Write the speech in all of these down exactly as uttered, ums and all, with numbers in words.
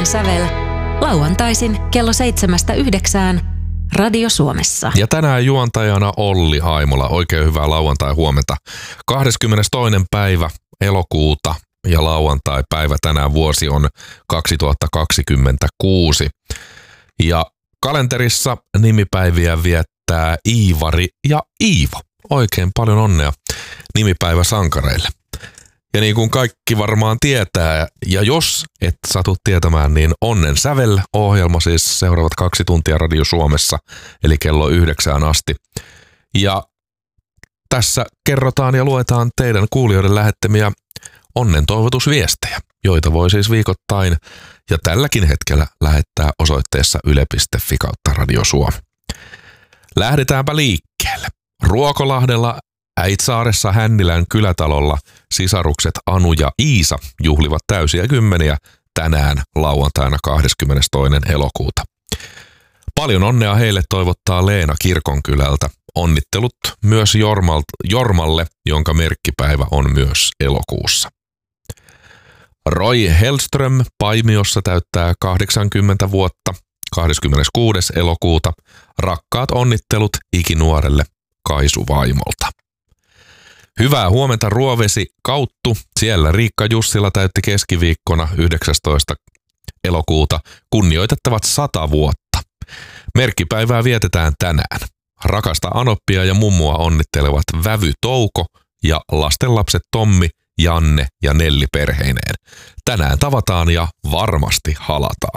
Onnen sävel. Lauantaisin kello seitsemästä yhdeksään Radio Suomessa. Ja tänään juontajana Olli Haimola. Oikein hyvää lauantai-huomenta. kahdeskymmenestoinen päivä elokuuta ja lauantai-päivä tänään vuosi on kaksituhattakaksikymmentäkuusi. Ja kalenterissa nimipäiviä viettää Iivari ja Iivo. Oikein paljon onnea nimipäivä sankareille. Ja niin kuin kaikki varmaan tietää, ja jos et satu tietämään, niin Onnen sävel-ohjelma siis seuraavat kaksi tuntia Radio Suomessa, eli kello yhdeksään asti. Ja tässä kerrotaan ja luetaan teidän kuulijoiden lähettämiä onnen toivotusviestejä, joita voi siis viikoittain ja tälläkin hetkellä lähettää osoitteessa yle piste fi kautta Radio Suomi. Lähdetäänpä liikkeelle. Ruokolahdella Äitsaaressa Hännilän kylätalolla sisarukset Anu ja Iisa juhlivat täysiä kymmeniä tänään lauantaina kahdeskymmenestoinen elokuuta. Paljon onnea heille toivottaa Leena Kirkonkylältä. Onnittelut myös Jormalle, jonka merkkipäivä on myös elokuussa. Roy Hellström Paimiossa täyttää kahdeksankymmentä vuotta kahdeskymmeneskuudes elokuuta. Rakkaat onnittelut ikinuorelle Kaisu vaimolta. Hyvää huomenta Ruovesi Kauttu. Siellä Riikka Jussila täytti keskiviikkona yhdeksästoista elokuuta kunnioitettavat sata vuotta. Merkkipäivää vietetään tänään. Rakasta Anoppia ja mummua onnittelevat Vävy Touko ja lastenlapset Tommi, Janne ja Nelli perheineen. Tänään tavataan ja varmasti halataan.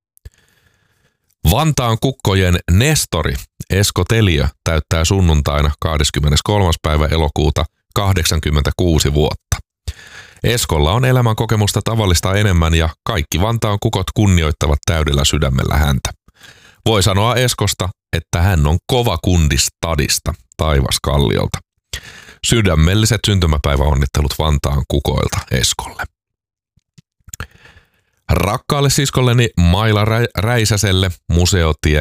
Vantaan kukkojen nestori Esko Teliö täyttää sunnuntaina kahdeskymmeneskolmas päivä elokuuta kahdeksankymmentäkuusi vuotta. Eskolla on elämän kokemusta tavallista enemmän ja kaikki Vantaan kukot kunnioittavat täydellä sydämellä häntä. Voi sanoa Eskosta, että hän on kova kundi stadista Taivaskalliolta. Sydämelliset syntymäpäiväonnittelut Vantaan kukoilta Eskolle. Rakkaalle siskolleni Maila Räisäselle Museotie